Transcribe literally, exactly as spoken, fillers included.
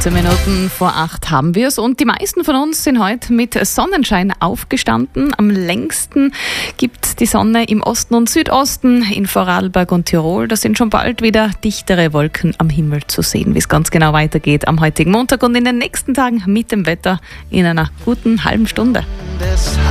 fünfzehn Minuten vor acht haben wir es und die meisten von uns sind heute mit Sonnenschein aufgestanden. Am längsten gibt die Sonne im Osten und Südosten, in Vorarlberg und Tirol. Da sind schon bald wieder dichtere Wolken am Himmel zu sehen. Wie es ganz genau weitergeht am heutigen Montag und in den nächsten Tagen mit dem Wetter in einer guten halben Stunde.